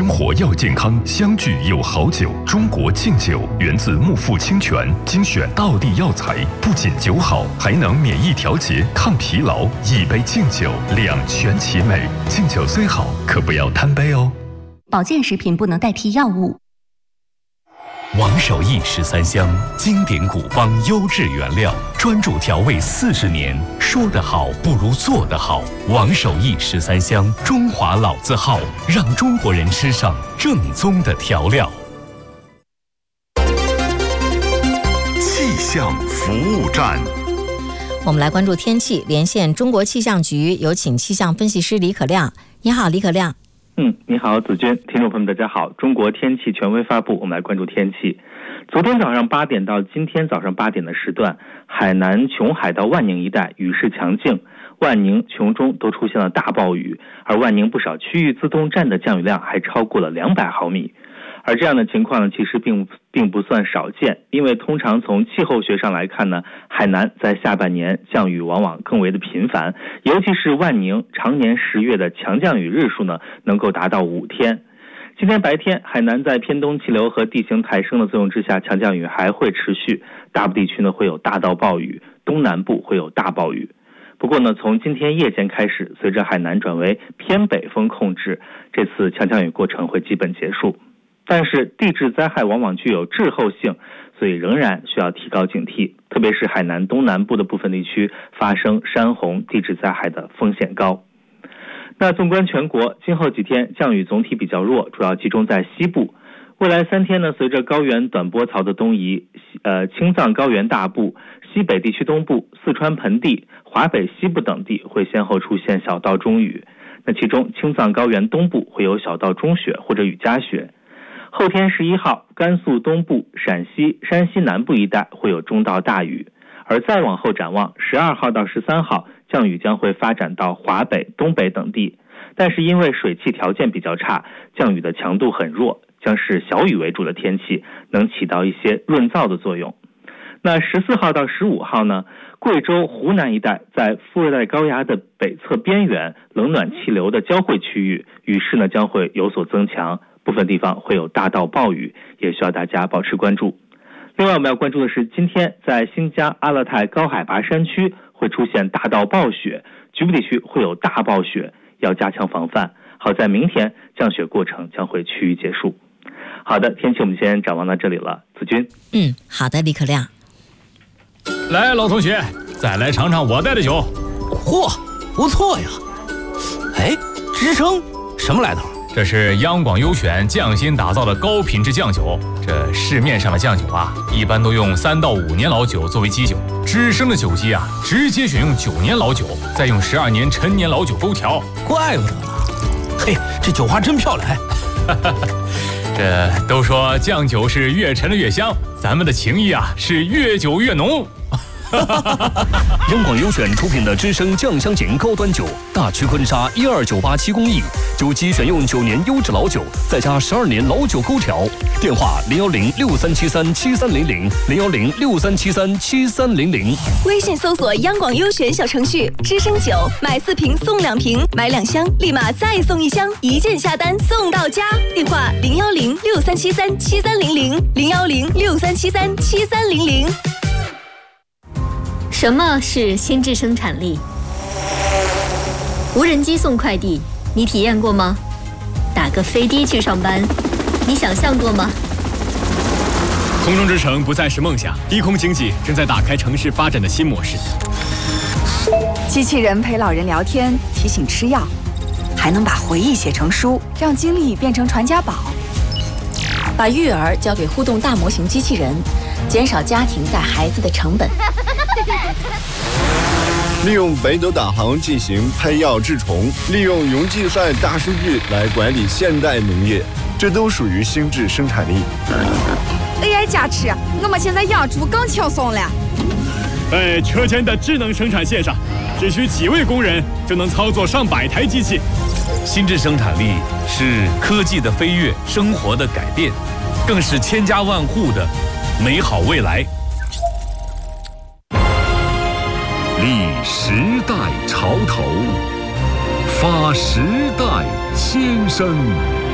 生活要健康，相聚有好酒。中国敬酒源自木富清泉，精选道地药材，不仅酒好，还能免疫调节、抗疲劳。一杯敬酒，两全其美。敬酒虽好，可不要贪杯哦。 保健食品不能代替药物。 王守义13香，经典古方，优质原料，专注调味40年。说得好不如做得好。王守义13香，中华老字号，让中国人吃上正宗的调料。 气象服务站， 我们来关注天气，连线中国气象局，有请气象分析师李可亮。你好，李可亮。 你好，子君，听众朋友们，大家好。中国天气权威发布，我们来关注天气。昨天早上8点到今天早上8点的时段，海南琼海到万宁一带雨势强劲，万宁、琼中都出现了大暴雨，而万宁不少区域自动站的降雨量还超过了200毫米。而这样的情况呢，其实并不算少见，因为通常从气候学上来看呢，海南在下半年降雨往往更为的频繁，尤其是万宁常年10月的强降雨日数呢，能够达到5天。今天白天，海南在偏东气流和地形抬升的作用之下，强降雨还会持续，大部地区呢会有大到暴雨，东南部会有大暴雨。不过呢，从今天夜间开始，随着海南转为偏北风控制，这次强降雨过程会基本结束。但是地质灾害往往具有滞后性，所以仍然需要提高警惕，特别是海南东南部的部分地区发生山洪地质灾害的风险高。那纵观全国，今后几天降雨总体比较弱，主要集中在西部。未来3天呢，随着高原短波槽的东移，青藏高原大部、西北地区东部、四川盆地、华北西部等地会先后出现小到中雨。那其中青藏高原东部会有小到中雪或者雨夹雪。后天11号，甘肃东部、陕西、山西南部一带会有中到大雨，而再往后展望12号到13号，降雨将会发展到华北、东北等地，但是因为水汽条件比较差，降雨的强度很弱，将是小雨为主的天气，能起到一些润燥的作用。那14号到15号呢，贵州、湖南一带在副热带高压的北侧边缘，冷暖气流的交汇区域，雨势呢将会有所增强，部分地方会有大到暴雨，也需要大家保持关注。另外我们要关注的是，今天在新疆阿勒泰高海拔山区会出现大到暴雪，局部地区会有大暴雪，要加强防范。好在明天降雪过程将会趋于结束。好的，天气我们先展望到这里了，子君。 好的，李可亮。 来，老同学，再来尝尝我带的酒。 嚯，不错呀！哎，支撑什么来头？ 这是央广优选匠心打造的高品质酱酒。这市面上的酱酒啊，一般都用3到5年老酒作为基酒，知生的酒基啊，直接选用9年老酒，再用12年陈年老酒勾调。 怪不得呢。嘿，这酒花真漂亮。 这都说酱酒是越陈的越香，咱们的情谊啊是越久越浓。 央广优选出品的知生酱香型高端酒，大曲坤沙12987工艺，酒基选用9年优质老酒，再加12年老酒勾调。电话01063737300 01063737300。 微信搜索央广优选小程序，知生酒买4瓶送2瓶，买2箱立马再送1箱，一键下单送到家。电话01063737300 01063737300。 什么是心智生产力？无人机送快递，你体验过吗？打个飞的去上班，你想象过吗？ 空中之城不再是梦想，低空经济正在打开城市发展的新模式。 机器人陪老人聊天，提醒吃药，还能把回忆写成书，让经历变成传家宝。 把育儿交给互动大模型机器人，减少家庭带孩子的成本。 利用北斗导航进行配药治虫，利用云计算大数据来管理现代农业，这都属于心智生产力。 AI 加持，我们现在养猪更轻松了。 在车间的智能生产线上，只需几位工人就能操作上百台机器。 心智生产力是科技的飞跃，生活的改变，更是千家万户的美好未来。 立时代潮头，发时代先声。